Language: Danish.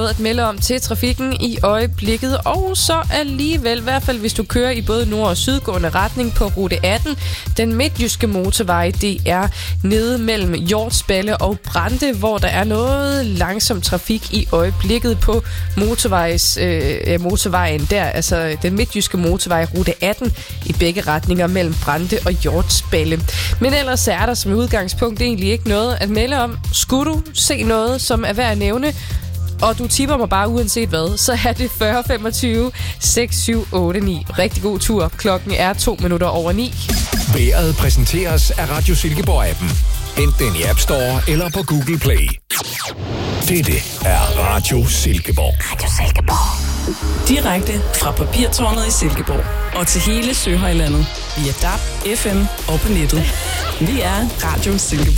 noget at melde om til trafikken i øjeblikket. Og så alligevel, i hvert fald hvis du kører i både nord- og sydgående retning på rute 18, den midtjyske motorvej, det er nede mellem Hjortsballe og Brande, hvor der er noget langsom trafik i øjeblikket på motorvejen der, altså den midtjyske motorvej, rute 18, i begge retninger mellem Brande og Hjortsballe. Men ellers er der som udgangspunkt egentlig ikke noget at melde om. Skulle du se noget, som er værd at nævne, og du tipper mig bare uanset hvad, så er det 40 25 6 7 8 9. Rigtig god tur. Klokken er 2 minutter over 9. Vejret præsenteres af Radio Silkeborg-appen. Hent den i App Store eller på Google Play. Dette er Radio Silkeborg. Radio Silkeborg. Direkte fra Papirtårnet i Silkeborg og til hele Søhøjlandet via DAB, FM og på nettet. Vi er Radio Silkeborg.